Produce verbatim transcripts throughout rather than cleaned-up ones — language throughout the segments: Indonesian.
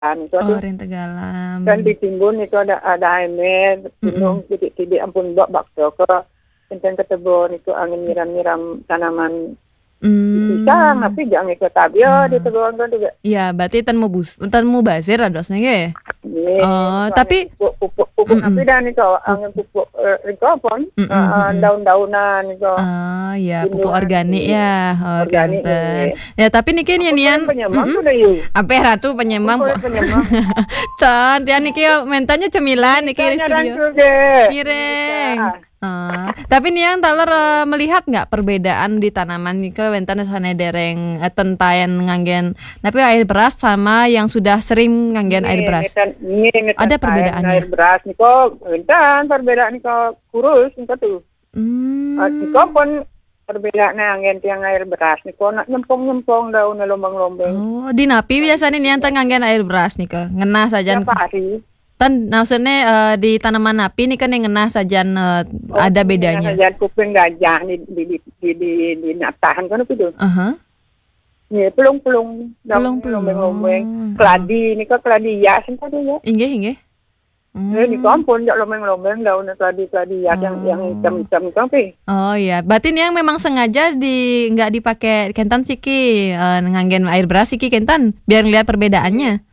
Itu Oh, ada Rintegalam. kan di Timbun itu ada ada air, gunung titik-titik ampun bak bakso ke tentang ketebon itu angin nyiram-nyiram tanaman Hmm. pisang, tapi jangan ikut tabio di tegon kan juga. Iya, berarti tan mau bus, tan mau basir adosnya ge. Nih, Oh, itu tapi- angin pupuk pupuk pupuk Mm-mm. tapi dan itu angin pupuk eh, itu apa? Mm-mm, Eh, mm-mm. daun-daunan itu. Ah, ya pupuk Tumbuhan, organik iya. ya. Oh, Organik, Kenten. iya. Ya, tapi niki Aku nian kulit penyemang tuh deh yuk. Ampe ratu penyemang. Kulit penyemang. Tan, tian niki mentanya cemilan niki di Tanya studio. rangkul ge. Mireng. Bisa. Ah, tapi nih yang taler eh, melihat nggak perbedaan di tanaman nih ke wentan sana dereng eh, tentayan nganggen tapi air beras sama yang sudah sering nganggen air beras. Ini, ini, Ada perbedaannya? Air beras nih kok, entan perbedaan nih kok kurus nih kok tuh. Hmm. Uh, nih kok pun perbedaan yang tiang air beras nih kok nak nyempong-nyempong daun lombang-lombang. Oh, di napi biasanya nih yang nganggen air beras nih ke ngenah saja. Tiap hari. Tan maksudnya eh, di tanaman napi nih kan yang ngenah saja eh, ada bedanya. Saja kuping gajah di di di di, di, di natahan kan itu tuh. Aha. Nih pelung-pelung daun Pelung-pelung. lombang-lombang. Keladi nih kok keladi ya sih tadi ya. Inggih inggih. Hmm. Ini di kampung jak lombang-lombang daun keladi-keladi ya yang yang hitam-hitam itu pi. Oh iya, berarti nih yang memang sengaja di nggak dipakai kentan siki eh, nganggen air beras siki kentan biar ngeliat perbedaannya.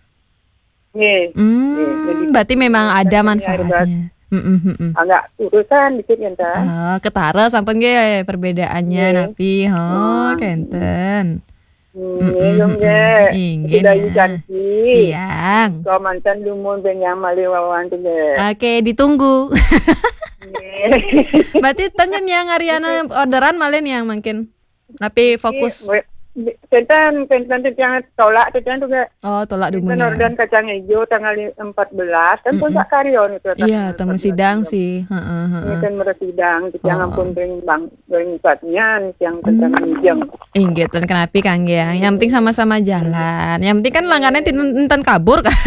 Nih. Hmm, jadi- berarti memang ada Air beras. manfaatnya. Mm-mm, mm-mm. Agak urusan dikit ya entah. Oh, ketara sampai ge perbedaannya Iya. napi, oh kenten. Hmm, yung ge. Inggih Sudah ya. cantik. Iyang. Kau mantan lumun benyam maliwawan tu ge. Oke, ditunggu. Nih. Berarti tangan yang Ariana orderan malen yang mungkin. Tapi fokus. Kentan, kentan tu yang tolak tu yang tu ge. Oh, tolak Kentan dumunya. orderan kacang hijau tanggal empat belas. Kan pun tak karyon itu. Iya, temen sidang sih. Heeh, Ini heeh. kan meresidang. Yang Oh. ampun bering bang, bering empatnya. Yang kentang hijau. Inggih, dan kenapa Kang ya? Yang penting sama-sama jalan. Yang penting kan langganan tinten kabur kan.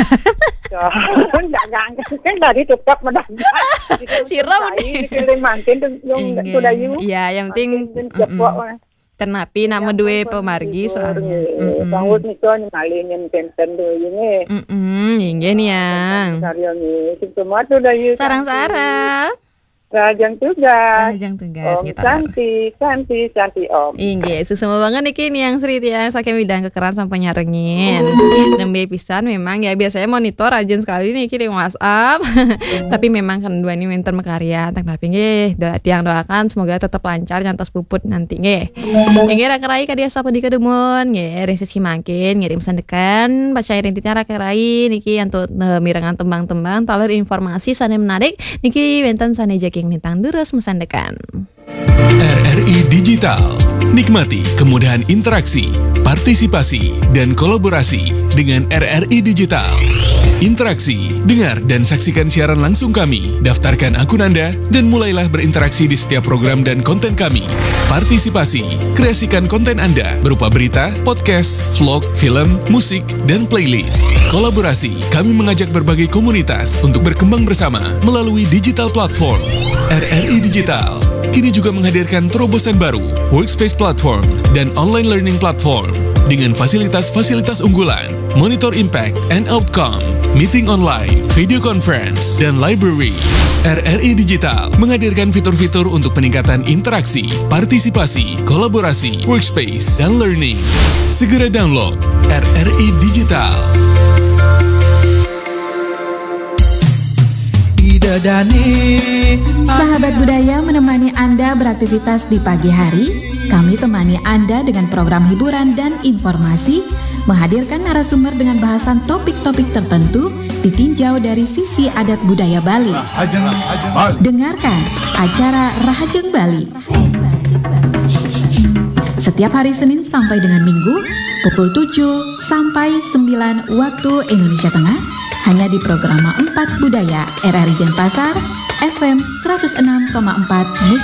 Jangan kan tadi tetap mendadak. Sirau nih. Kirim mantin tu yung Inggih. sudah you. Iya, yang penting cepok. tenapi nama dua pemargi soalnya. Mm-mm. Bangun ni ko ni malin yang tenten tu ini. Mm-mm, inggih nih yang. Karya ni. Semua tu dah you. Sarang-sarang. Rajang tugas. Ajang tugas Om kita. cantik, cantik, cantik Om. Inggih, susah banget nih kini yang Sri yang saking bidang kekeran sampai nyarengin. Nembe pisan memang ya biasanya monitor rajin sekali nih kini WhatsApp. Tapi memang kan dua ini winter mekarya, tak tapi nggih, doa tiang doakan semoga tetap lancar nyantos puput nanti nggih. Nggih rakerai ka dia sapa di kedemun, nggih resesi makin ngirim sandekan baca rintitnya rakerai niki untuk mirengan tembang-tembang taler informasi sane menarik niki wenten sane jaki nintang terus mesandekan. R R I Digital. Nikmati kemudahan interaksi, partisipasi, dan kolaborasi dengan R R I Digital. Interaksi, dengar dan saksikan siaran langsung kami, daftarkan akun Anda, dan mulailah berinteraksi di setiap program dan konten kami. Partisipasi, kreasikan konten Anda berupa berita, podcast, vlog, film, musik, dan playlist. Kolaborasi, kami mengajak berbagai komunitas untuk berkembang bersama melalui digital platform. R R I Digital kini juga menghadirkan terobosan baru, workspace platform, dan online learning platform dengan fasilitas-fasilitas unggulan, monitor impact and outcome, meeting online, video conference, dan library. R R I Digital menghadirkan fitur-fitur untuk peningkatan interaksi, partisipasi, kolaborasi, workspace, dan learning. Segera download R R I Digital. Sahabat budaya menemani Anda beraktivitas di pagi hari. Kami temani Anda dengan program hiburan dan informasi, menghadirkan narasumber dengan bahasan topik-topik tertentu ditinjau dari sisi adat budaya Bali. Dengarkan acara Rahajeng Bali setiap hari Senin sampai dengan Minggu pukul tujuh sampai sembilan waktu Indonesia Tengah hanya di program empat Budaya R R I Denpasar F M seratus enam koma empat